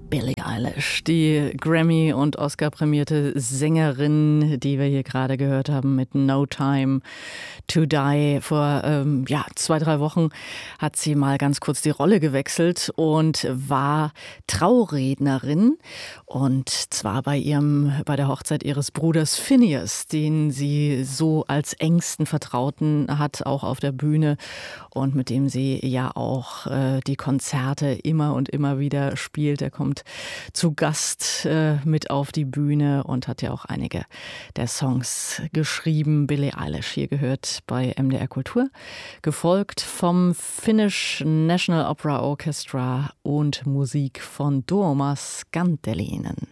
Billie Eilish, die Grammy- und Oscar-prämierte Sängerin, die wir hier gerade gehört haben mit No Time to Die. Vor 2-3 Wochen hat sie mal ganz kurz die Rolle gewechselt und war Traurednerin. Und zwar bei der Hochzeit ihres Bruders Phineas, den sie so als engsten Vertrauten hat, auch auf der Bühne und mit dem sie ja auch die Konzerte immer und immer wieder spielt. Er kommt zu Gast mit auf die Bühne und hat ja auch einige der Songs geschrieben. Billie Eilish hier gehört bei MDR Kultur, gefolgt vom Finnish National Opera Orchestra und Musik von Tuomas Kantelinen.